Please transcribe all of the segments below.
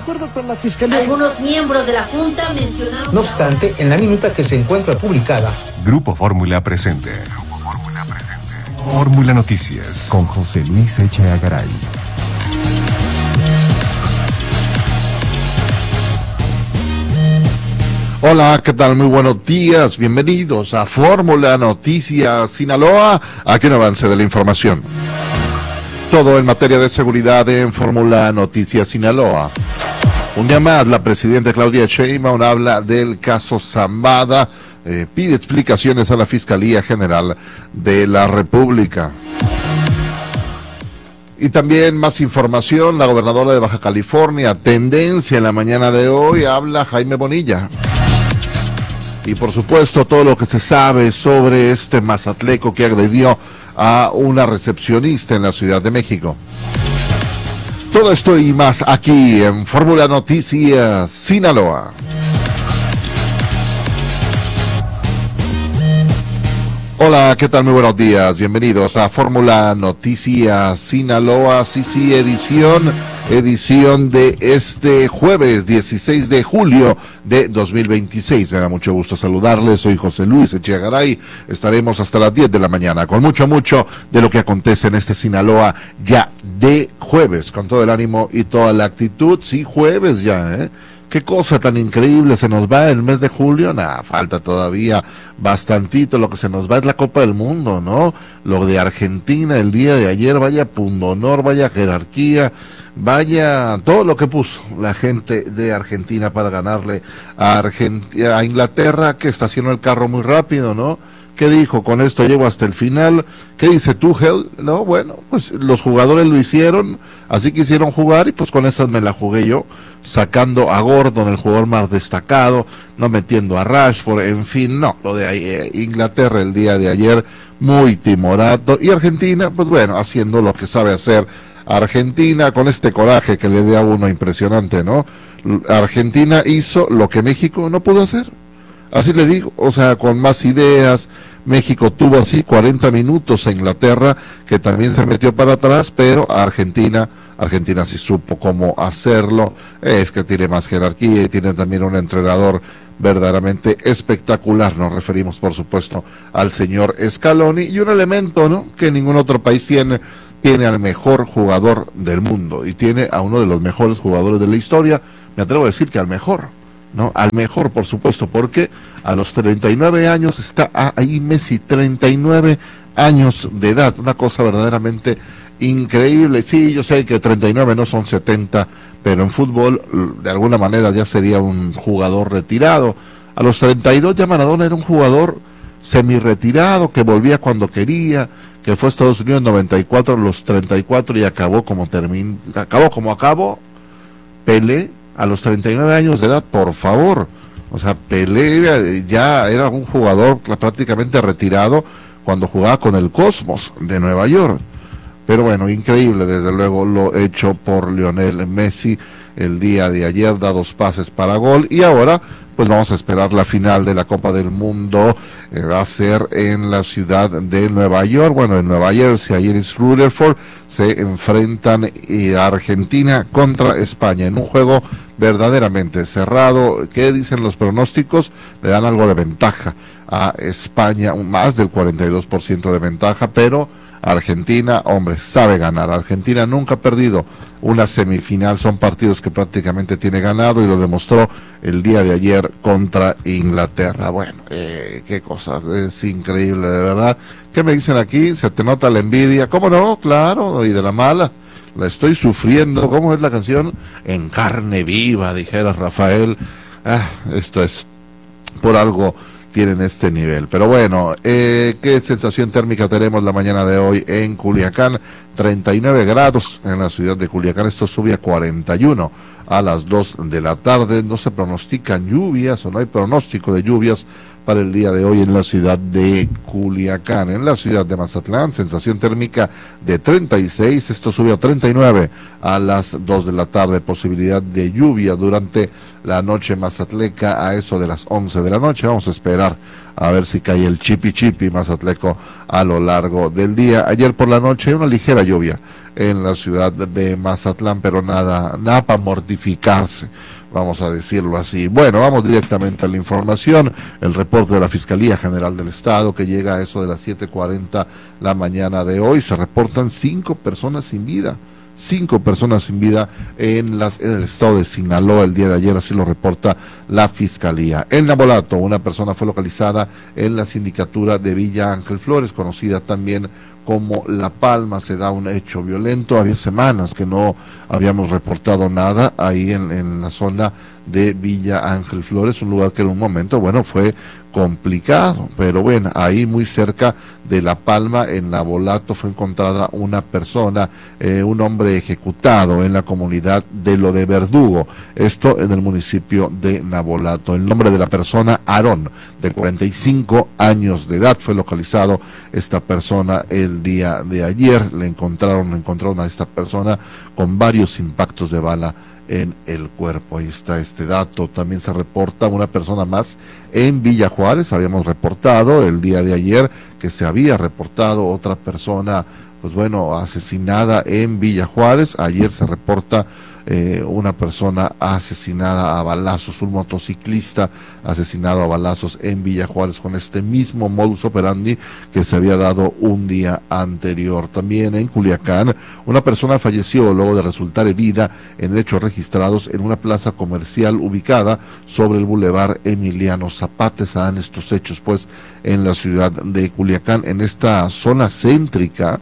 acuerdo con la Fiscalía. Algunos miembros de la Junta mencionaron... No obstante, en la minuta que se encuentra publicada... Grupo Fórmula presente. Fórmula Noticias con José Luis Echeagaray. Hola, ¿qué tal? Muy buenos días, bienvenidos a Fórmula Noticias Sinaloa, aquí un avance de la información. Todo en materia de seguridad en Fórmula Noticias Sinaloa. Un día más, la presidenta Claudia Sheinbaum habla del caso Zambada, pide explicaciones a la Fiscalía General de la República. Y también más información, la gobernadora de Baja California, tendencia en la mañana de hoy, habla Jaime Bonilla. Y por supuesto todo lo que se sabe sobre este mazatleco que agredió a una recepcionista en la Ciudad de México. Todo esto y más aquí en Fórmula Noticias Sinaloa. Hola, ¿qué tal? Muy buenos días. Bienvenidos a Fórmula Noticias Sinaloa, sí, edición de este jueves 16 de julio de 2026. Me da mucho gusto saludarles. Soy José Luis Echeagaray. Estaremos hasta las 10 de la mañana con mucho de lo que acontece en este Sinaloa ya de jueves, con todo el ánimo y toda la actitud. Sí, jueves ya, ¿eh? Qué cosa tan increíble, se nos va el mes de julio, falta todavía bastantito, lo que se nos va es la Copa del Mundo, ¿no? Lo de Argentina el día de ayer, vaya pundonor, vaya jerarquía, vaya todo lo que puso la gente de Argentina para ganarle a Inglaterra, que está haciendo el carro muy rápido, ¿no? ¿Qué dijo? Con esto llego hasta el final. ¿Qué dice Tuchel? No, bueno, pues los jugadores lo hicieron, así quisieron jugar y pues con esas me la jugué yo, sacando a Gordon, el jugador más destacado, no metiendo a Rashford, en fin, no, lo de Inglaterra el día de ayer, muy timorato, y Argentina, pues bueno, haciendo lo que sabe hacer Argentina, con este coraje que le da a uno impresionante, ¿no? Argentina hizo lo que México no pudo hacer. Así le digo, o sea, con más ideas. México tuvo así 40 minutos a Inglaterra, que también se metió para atrás, pero Argentina sí supo cómo hacerlo. Es que tiene más jerarquía y tiene también un entrenador verdaderamente espectacular. Nos referimos, por supuesto, al señor Scaloni, y un elemento, ¿no?, que ningún otro país tiene al mejor jugador del mundo, y tiene a uno de los mejores jugadores de la historia. Me atrevo a decir que al mejor, ¿no? Al mejor, por supuesto, porque a los 39 años está ahí Messi, 39 años de edad, una cosa verdaderamente increíble. Sí, yo sé que 39 no son 70, pero en fútbol de alguna manera ya sería un jugador retirado. A los 32 ya Maradona era un jugador semi-retirado, que volvía cuando quería, que fue a Estados Unidos en 94, a los 34, y acabó como acabó. Pelé, a los 39 años de edad, por favor. O sea, Pelé ya era un jugador prácticamente retirado cuando jugaba con el Cosmos de Nueva York. Pero bueno, increíble desde luego lo hecho por Lionel Messi el día de ayer, da 2 pases para gol, y ahora pues vamos a esperar la final de la Copa del Mundo. Va a ser en la ciudad de Nueva York, bueno, en Nueva Jersey, ayer es Rutherford, se enfrentan a Argentina contra España, en un juego verdaderamente cerrado. ¿Qué dicen los pronósticos? Le dan algo de ventaja a España, más del 42% de ventaja, pero Argentina, hombre, sabe ganar. Argentina nunca ha perdido una semifinal, son partidos que prácticamente tiene ganado, y lo demostró el día de ayer contra Inglaterra. Bueno, qué cosa, es increíble, de verdad. ¿Qué me dicen aquí? ¿Se te nota la envidia? ¿Cómo no? Claro, y de la mala. La estoy sufriendo. ¿Cómo es la canción? En carne viva, dijera Rafael. Esto es por algo tienen este nivel. Pero bueno, ¿qué sensación térmica tenemos la mañana de hoy en Culiacán? 39 grados en la ciudad de Culiacán, esto sube a 41 a las 2 de la tarde. No se pronostican lluvias, o no hay pronóstico de lluvias para el día de hoy en la ciudad de Culiacán. En la ciudad de Mazatlán, sensación térmica de 36, esto sube a 39 a las 2 de la tarde, posibilidad de lluvia durante la noche mazatleca a eso de las 11 de la noche. Vamos a esperar a ver si cae el chipi mazatleco a lo largo del día. Ayer por la noche una ligera lluvia en la ciudad de Mazatlán, pero nada para mortificarse, vamos a decirlo así. Bueno, vamos directamente a la información. El reporte de la Fiscalía General del Estado, que llega a eso de las 7:40 la mañana de hoy. Se reportan 5 personas sin vida. 5 personas sin vida en el estado de Sinaloa el día de ayer, así lo reporta la Fiscalía. En Nabolato, una persona fue localizada en la sindicatura de Villa Ángel Flores, conocida también como La Palma. Se da un hecho violento. Había semanas que no habíamos reportado nada ahí en la zona de Villa Ángel Flores, un lugar que en un momento, bueno, fue complicado, pero bueno, ahí muy cerca de La Palma, en Nabolato, fue encontrada una persona, un hombre ejecutado en la comunidad de Lo de Verdugo, esto en el municipio de Nabolato. El nombre de la persona, Aarón, de 45 años de edad, fue localizado esta persona el día de ayer. Encontraron a esta persona con varios impactos de bala en el cuerpo. Ahí está este dato. También se reporta una persona más en Villa Juárez. Habíamos reportado el día de ayer que se había reportado otra persona, pues bueno, asesinada en Villa Juárez. Ayer se reporta una persona asesinada a balazos, un motociclista asesinado a balazos en Villa Juárez con este mismo modus operandi que se había dado un día anterior. También en Culiacán, una persona falleció luego de resultar herida en hechos registrados en una plaza comercial ubicada sobre el bulevar Emiliano Zapata. Se dan estos hechos pues en la ciudad de Culiacán, en esta zona céntrica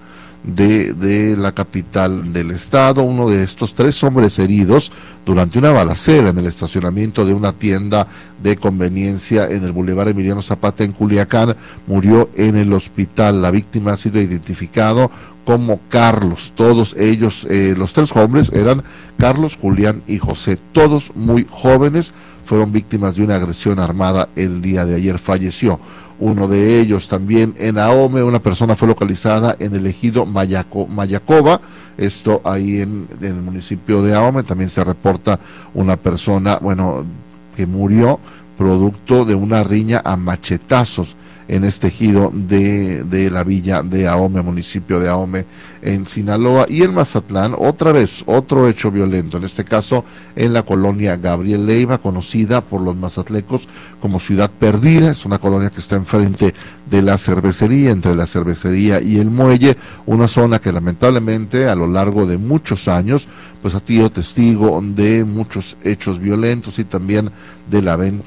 de la capital del estado. Uno de estos 3 hombres heridos durante una balacera en el estacionamiento de una tienda de conveniencia en el bulevar Emiliano Zapata en Culiacán murió en el hospital. La víctima ha sido identificado como Carlos. Todos ellos, los 3 hombres eran Carlos, Julián y José, todos muy jóvenes. Fueron víctimas de una agresión armada el día de ayer. Falleció uno de ellos. También en Ahome, una persona fue localizada en el ejido Mayacoba, esto ahí en el municipio de Ahome. También se reporta una persona, bueno, que murió producto de una riña a machetazos en este ejido de la villa de Ahome, municipio de Ahome, en Sinaloa. Y en Mazatlán, otra vez, otro hecho violento, en este caso en la colonia Gabriel Leiva, conocida por los mazatlecos como Ciudad Perdida. Es una colonia que está enfrente de la cervecería, entre la cervecería y el muelle, una zona que lamentablemente a lo largo de muchos años pues ha sido testigo de muchos hechos violentos y también de la venta